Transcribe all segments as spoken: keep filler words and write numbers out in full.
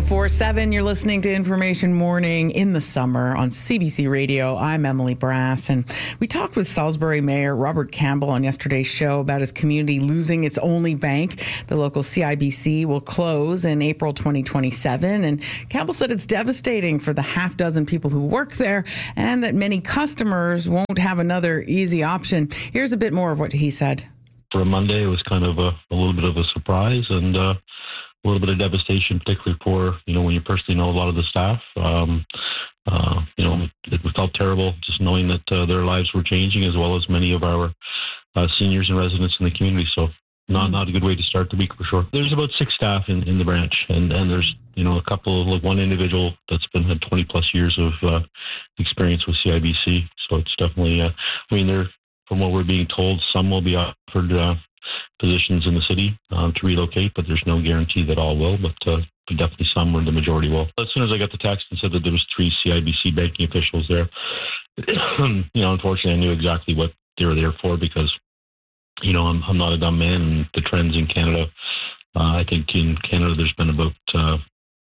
Before seven, you're listening to Information Morning in the summer on C B C Radio. I'm Emily Brass, and we talked with Salisbury Mayor Robert Campbell on yesterday's show about his community losing its only bank. The local C I B C will close in April twenty twenty-seven, and Campbell said it's devastating for the half dozen people who work there and that many customers won't have another easy option. Here's a bit more of what he said. For a Monday, it was kind of a, a little bit of a surprise and uh, a little bit of devastation, particularly for, you know, when you personally know a lot of the staff. Um, uh, you know, it, it felt terrible just knowing that uh, their lives were changing, as well as many of our uh, seniors and residents in the community. So not not a good way to start the week for sure. There's about six staff in, in the branch, and, and there's, you know, a couple of, like one individual that's been had twenty plus years of uh, experience with C I B C. So it's definitely, uh, I mean, they're, from what we're being told, some will be offered uh, positions in the city um, to relocate, but there's no guarantee that all will, but, uh, but definitely some, or the majority will. As soon as I got the text and said that there was three C I B C banking officials there, you know, unfortunately I knew exactly what they were there for, because, you know, I'm, I'm not a dumb man, and the trends in Canada, uh, I think in Canada there's been about, uh,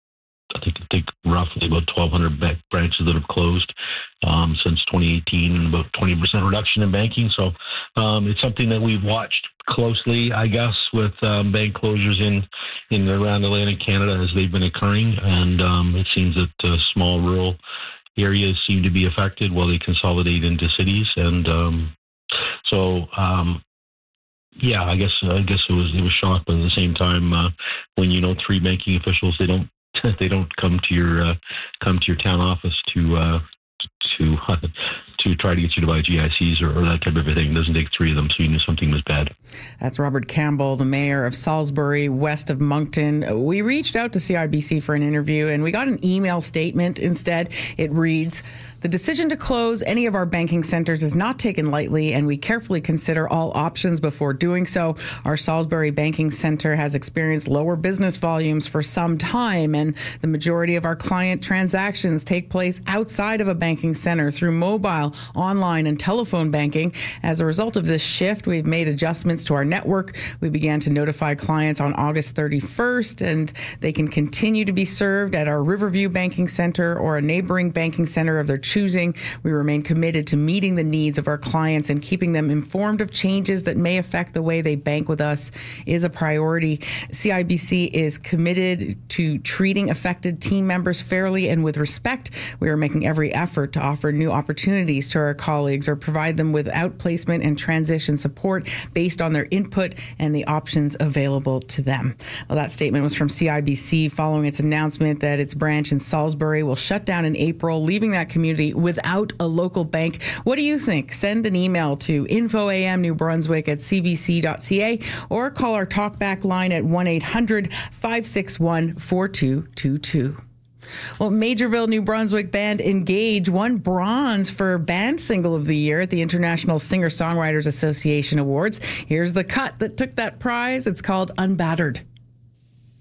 I think, I think roughly about twelve hundred bank branches that have closed um, since twenty eighteen, and about twenty percent reduction in banking. So um, it's something that we've watched closely, I guess, with um, bank closures in, in around Atlantic Canada as they've been occurring. And um, it seems that uh, small rural areas seem to be affected while they consolidate into cities. And um, so, um, yeah, I guess I guess it was it was shock, but at the same time, uh, when you know three banking officials, they don't. They don't come to your uh, come to your town office to uh, to uh, to try to get you to buy G I Cs or, or that type of a thing. It doesn't take three of them, so you knew something was bad. That's Robert Campbell, the mayor of Salisbury, west of Moncton. We reached out to C I B C for an interview, and we got an email statement instead. It reads, "The decision to close any of our banking centers is not taken lightly, and we carefully consider all options before doing so. Our Salisbury Banking Center has experienced lower business volumes for some time, and the majority of our client transactions take place outside of a banking center through mobile, online, and telephone banking. As a result of this shift, we've made adjustments to our network. We began to notify clients on August thirty-first, and they can continue to be served at our Riverview Banking Center or a neighboring banking center of their choosing. We remain committed to meeting the needs of our clients, and keeping them informed of changes that may affect the way they bank with us is a priority. C I B C is committed to treating affected team members fairly and with respect. We are making every effort to offer new opportunities to our colleagues or provide them with outplacement and transition support based on their input and the options available to them." Well, that statement was from C I B C following its announcement that its branch in Salisbury will shut down in April, leaving that community without a local bank. What do you think? Send an email to info a m new brunswick at c b c dot c a or call our talkback line at one eight hundred five six one four two two two. Well, Majorville, New Brunswick band Engage won bronze for Band Single of the Year at the International Singer-Songwriters Association Awards. Here's the cut that took that prize. It's called Unbattered.